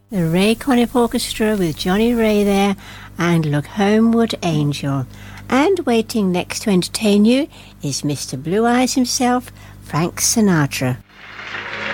The Ray Conniff Orchestra with Johnny Ray there and Look Homeward Angel. And waiting next to entertain you is Mr. Blue Eyes himself, Frank Sinatra.